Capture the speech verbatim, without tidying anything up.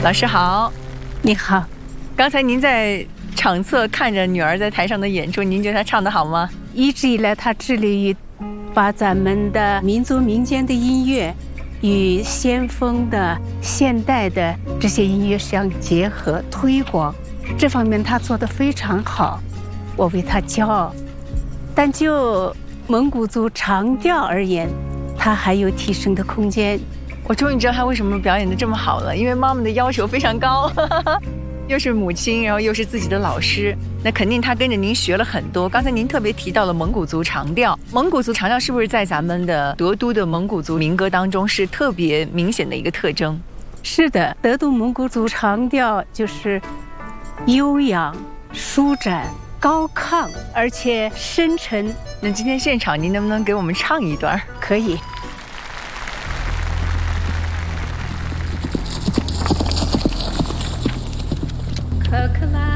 老师好。 你好。 刚才您在场侧看着女儿在台上的演出，您觉得她唱得好吗？ 一直以来，她致力于把咱们的民族民间的音乐与先锋的现代的这些音乐相结合推广，这方面她做得非常好，我为她骄傲。但就蒙古族长调而言，她还有提升的空间。 我终于知道她为什么表演得这么好了，因为妈妈的要求非常高，又是母亲，然后又是自己的老师，那肯定她跟着您学了很多。刚才您特别提到了蒙古族长调，蒙古族长调是不是在咱们的德都的蒙古族民歌当中是特别明显的一个特征？ 是的，德都蒙古族长调就是悠扬、舒展、高亢，而且深沉。 那今天现场您能不能给我们唱一段？ 可以。可可拉